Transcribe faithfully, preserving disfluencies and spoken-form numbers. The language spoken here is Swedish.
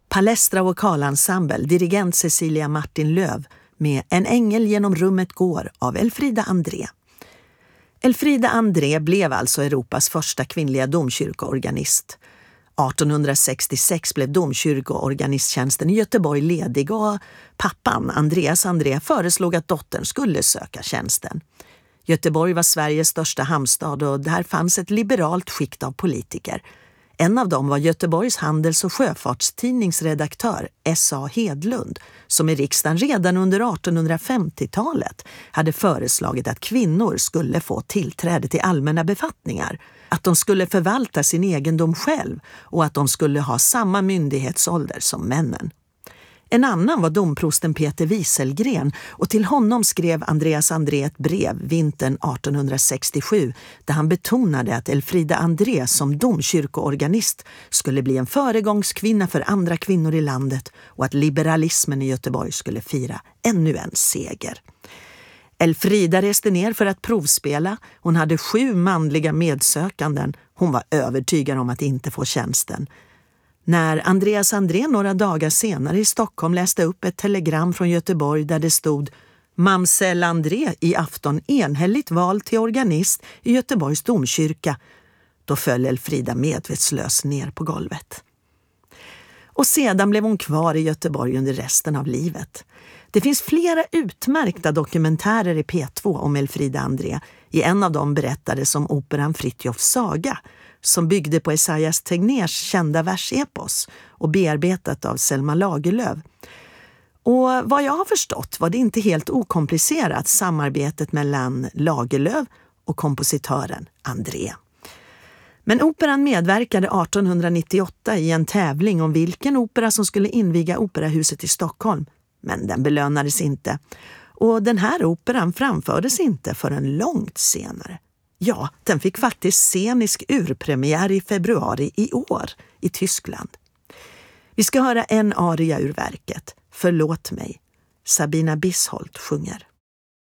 Palestra vokalensemble, dirigent Cecilia Martin Löv med En ängel genom rummet går av Elfrida André. Elfrida André blev alltså Europas första kvinnliga domkyrkoorganist. artonhundrasextiosex blev domkyrkoorganisttjänsten i Göteborg ledig och pappan, Andreas André, föreslog att dottern skulle söka tjänsten. Göteborg var Sveriges största hamnstad och där fanns ett liberalt skikt av politiker. En av dem var Göteborgs handels- och sjöfartstidningsredaktör S A Hedlund, som i riksdagen redan under artonhundrafemtiotalet hade föreslagit att kvinnor skulle få tillträde till allmänna befattningar, att de skulle förvalta sin egendom själv och att de skulle ha samma myndighetsålder som männen. En annan var domprosten Peter Wieselgren och till honom skrev Andreas André ett brev vintern artonhundrasextiosju där han betonade att Elfrida André som domkyrkoorganist skulle bli en föregångskvinna för andra kvinnor i landet och att liberalismen i Göteborg skulle fira ännu en seger. Elfrida reste ner för att provspela. Hon hade sju manliga medsökanden. Hon var övertygad om att inte få tjänsten. När Andreas André några dagar senare i Stockholm läste upp ett telegram från Göteborg där det stod Mamsell André i afton enhälligt val till organist i Göteborgs domkyrka, då föll Elfrida medvetslös ner på golvet. Och sedan blev hon kvar i Göteborg under resten av livet. Det finns flera utmärkta dokumentärer i P två om Elfrida André. I en av dem berättades om operan Fritjofs saga, som byggde på Esaias Tegnérs kända versepos och bearbetat av Selma Lagerlöf. Och vad jag har förstått var det inte helt okomplicerat samarbetet mellan Lagerlöf och kompositören André. Men operan medverkade artonhundranittioåtta i en tävling om vilken opera som skulle inviga operahuset i Stockholm. Men den belönades inte. Och den här operan framfördes inte förrän långt senare. Ja, den fick faktiskt scenisk urpremiär i februari i år i Tyskland. Vi ska höra en aria ur verket, Förlåt mig. Sabina Bisholt sjunger.